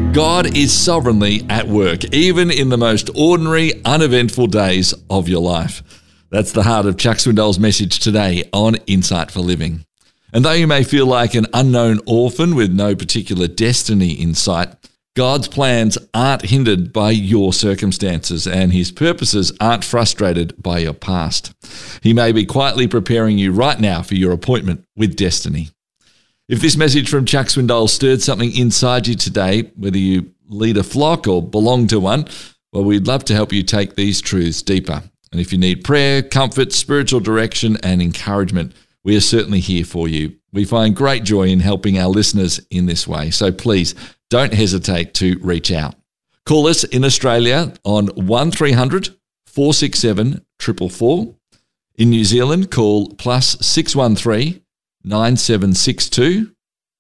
God is sovereignly at work, even in the most ordinary, uneventful days of your life. That's the heart of Chuck Swindoll's message today on Insight for Living. And though you may feel like an unknown orphan with no particular destiny in sight, God's plans aren't hindered by your circumstances, and his purposes aren't frustrated by your past. He may be quietly preparing you right now for your appointment with destiny. If this message from Chuck Swindoll stirred something inside you today, whether you lead a flock or belong to one, well, we'd love to help you take these truths deeper. And if you need prayer, comfort, spiritual direction, and encouragement, we are certainly here for you. We find great joy in helping our listeners in this way. So please don't hesitate to reach out. Call us in Australia on 1300 467 444. In New Zealand, call +613 9762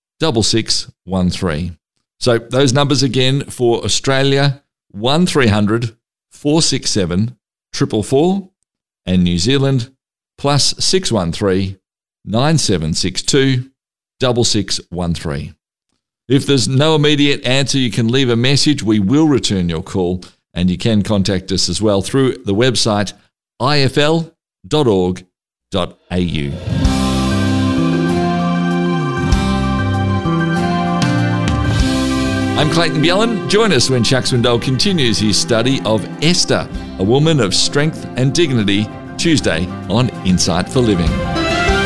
6613. So those numbers again for Australia, 1300 467 444, and New Zealand, +613 9762 6613. If there's no immediate answer, you can leave a message. We will return your call, and you can contact us as well through the website ifl.org.au. I'm Clayton Bjelland. Join us when Chuck Swindoll continues his study of Esther, a woman of strength and dignity, Tuesday on Insight for Living.